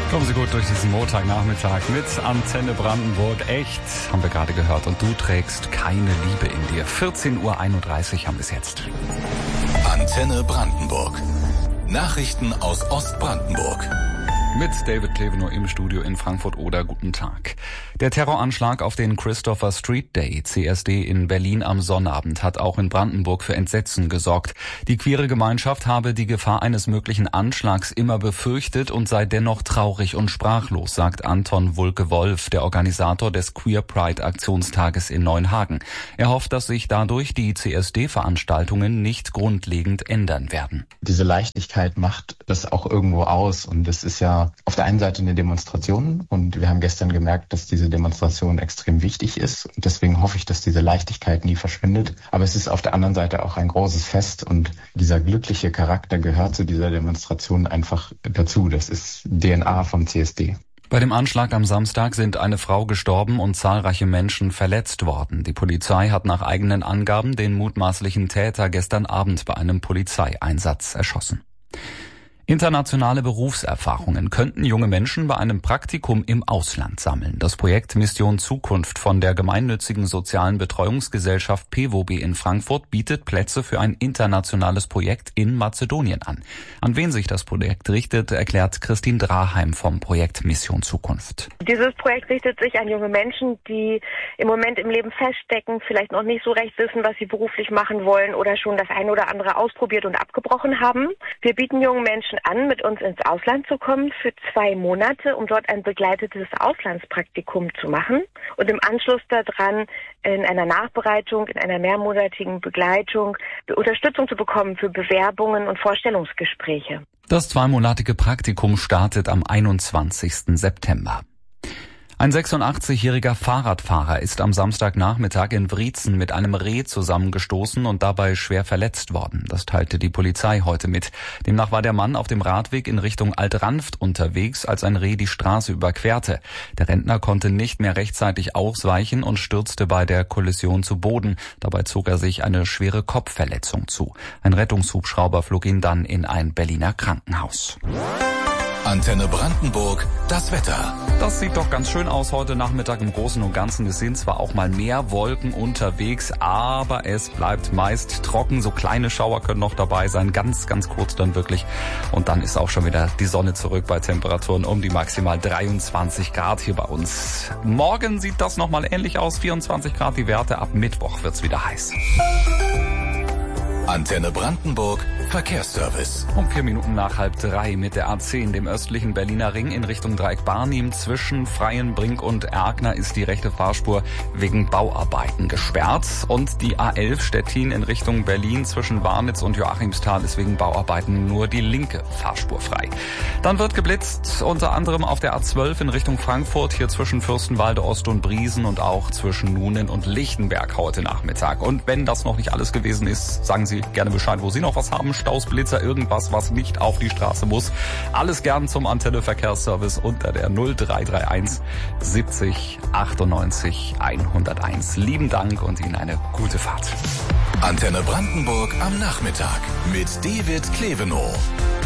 Kommen Sie gut durch diesen Montagnachmittag mit Antenne Brandenburg. Echt, haben wir gerade gehört. Und du trägst keine Liebe in dir. 14:31 Uhr haben wir es jetzt. Antenne Brandenburg. Nachrichten aus Ostbrandenburg. Mit David Klevenow im Studio in Frankfurt-Oder. Guten Tag. Der Terroranschlag auf den Christopher Street Day, CSD, in Berlin am Sonnabend hat auch in Brandenburg für Entsetzen gesorgt. Die queere Gemeinschaft habe die Gefahr eines möglichen Anschlags immer befürchtet und sei dennoch traurig und sprachlos, sagt Anton Wulke-Wolf, der Organisator des Queer Pride Aktionstages in Neuenhagen. Er hofft, dass sich dadurch die CSD-Veranstaltungen nicht grundlegend ändern werden. Diese Leichtigkeit macht das auch irgendwo aus, und das ist ja auf der einen Seite eine Demonstration, und wir haben gestern gemerkt, dass diese Demonstration extrem wichtig ist, und deswegen hoffe ich, dass diese Leichtigkeit nie verschwindet. Aber es ist auf der anderen Seite auch ein großes Fest, und dieser glückliche Charakter gehört zu dieser Demonstration einfach dazu. Das ist DNA vom CSD. Bei dem Anschlag am Samstag sind eine Frau gestorben und zahlreiche Menschen verletzt worden. Die Polizei hat nach eigenen Angaben den mutmaßlichen Täter gestern Abend bei einem Polizeieinsatz erschossen. Internationale Berufserfahrungen könnten junge Menschen bei einem Praktikum im Ausland sammeln. Das Projekt Mission Zukunft von der gemeinnützigen sozialen Betreuungsgesellschaft PEWOB in Frankfurt bietet Plätze für ein internationales Projekt in Mazedonien an. An wen sich das Projekt richtet, erklärt Christine Draheim vom Projekt Mission Zukunft. Dieses Projekt richtet sich an junge Menschen, die im Moment im Leben feststecken, vielleicht noch nicht so recht wissen, was sie beruflich machen wollen oder schon das eine oder andere ausprobiert und abgebrochen haben. Wir bieten jungen Menschen an, mit uns ins Ausland zu kommen für 2 Monate, um dort ein begleitetes Auslandspraktikum zu machen und im Anschluss daran in einer Nachbereitung, in einer mehrmonatigen Begleitung Unterstützung zu bekommen für Bewerbungen und Vorstellungsgespräche. Das 2-monatige Praktikum startet am 21. September. Ein 86-jähriger Fahrradfahrer ist am Samstagnachmittag in Wriezen mit einem Reh zusammengestoßen und dabei schwer verletzt worden. Das teilte die Polizei heute mit. Demnach war der Mann auf dem Radweg in Richtung Alt-Ranft unterwegs, als ein Reh die Straße überquerte. Der Rentner konnte nicht mehr rechtzeitig ausweichen und stürzte bei der Kollision zu Boden. Dabei zog er sich eine schwere Kopfverletzung zu. Ein Rettungshubschrauber flog ihn dann in ein Berliner Krankenhaus. Antenne Brandenburg, das Wetter. Das sieht doch ganz schön aus heute Nachmittag im Großen und Ganzen. Es sind zwar auch mal mehr Wolken unterwegs, aber es bleibt meist trocken. So kleine Schauer können noch dabei sein, ganz, ganz kurz dann wirklich. Und dann ist auch schon wieder die Sonne zurück bei Temperaturen um die maximal 23 Grad hier bei uns. Morgen sieht das nochmal ähnlich aus, 24 Grad die Werte. Ab Mittwoch wird's wieder heiß. Antenne Brandenburg, Verkehrsservice. Um 4 Minuten nach 2:30 mit der A10, dem östlichen Berliner Ring in Richtung Dreieck Barnim. Zwischen Freienbrink und Erkner ist die rechte Fahrspur wegen Bauarbeiten gesperrt. Und die A11 Stettin in Richtung Berlin zwischen Warnitz und Joachimsthal ist wegen Bauarbeiten nur die linke Fahrspur frei. Dann wird geblitzt, unter anderem auf der A12 in Richtung Frankfurt, hier zwischen Fürstenwalde Ost und Briesen und auch zwischen Nuenen und Lichtenberg heute Nachmittag. Und wenn das noch nicht alles gewesen ist, sagen Sie gerne Bescheid, wo Sie noch was haben. Staus, Blitzer, irgendwas, was nicht auf die Straße muss. Alles gern zum Antenne Verkehrsservice unter der 0331 70 98 101. Lieben Dank und Ihnen eine gute Fahrt. Antenne Brandenburg am Nachmittag mit David Klevenow.